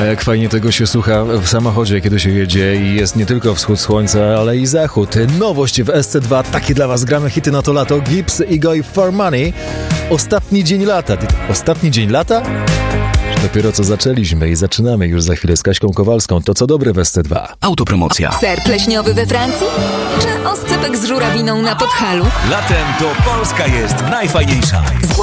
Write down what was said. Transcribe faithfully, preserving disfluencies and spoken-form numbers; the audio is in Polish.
jak fajnie tego się słucha w samochodzie, kiedy się jedzie i jest nie tylko wschód słońca, ale i zachód. Nowość w S C dwa, takie dla was gramy hity na to lato. Gibbs i Goy for Money. Ostatni dzień lata. Ostatni dzień lata? Dopiero co zaczęliśmy i zaczynamy już za chwilę z Kaśką Kowalską. To co dobre w S C dwa. Autopromocja. Ser pleśniowy we Francji? Czy oscypek z żurawiną na Podhalu? Latem to Polska jest najfajniejsza.